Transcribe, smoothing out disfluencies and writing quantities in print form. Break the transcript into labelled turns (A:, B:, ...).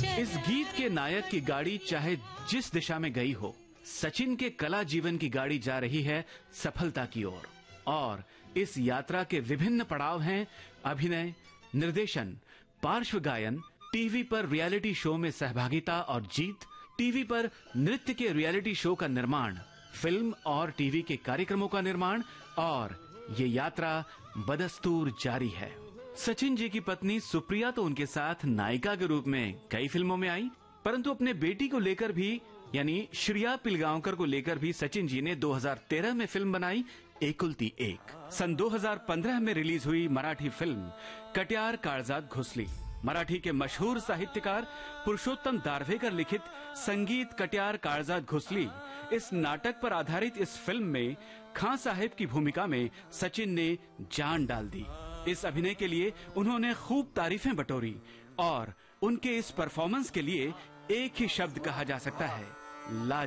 A: इस गीत के नायक की गाड़ी चाहे जिस दिशा में गई हो, सचिन के कला जीवन की गाड़ी जा रही है सफलता की ओर। और इस यात्रा के विभिन्न पड़ाव हैं अभिनय, निर्देशन, पार्श्व गायन, टीवी पर रियलिटी शो में सहभागिता और जीत, टीवी पर नृत्य के रियलिटी शो का निर्माण, फिल्म और टीवी के कार्यक्रमों का निर्माण, और ये यात्रा बदस्तूर जारी है। सचिन जी की पत्नी सुप्रिया तो उनके साथ नायिका के रूप में कई फिल्मों में आई, परंतु अपने बेटी को लेकर भी यानी श्रिया पिलगांवकर को लेकर भी सचिन जी ने 2013 में फिल्म बनाई एकुलती एक। सन 2015 में रिलीज हुई मराठी फिल्म कट्यार काळजात घुसली। मराठी के मशहूर साहित्यकार पुरुषोत्तम दारव्हेकर लिखित संगीत कट्यार काळजात घुसली इस नाटक पर आधारित इस फिल्म में खां साहेब की भूमिका में सचिन ने जान डाल दी। इस अभिनय के लिए उन्होंने खूब तारीफें बटोरी और उनके इस परफॉर्मेंस के लिए एक ही शब्द कहा जा सकता है, लाजवाब।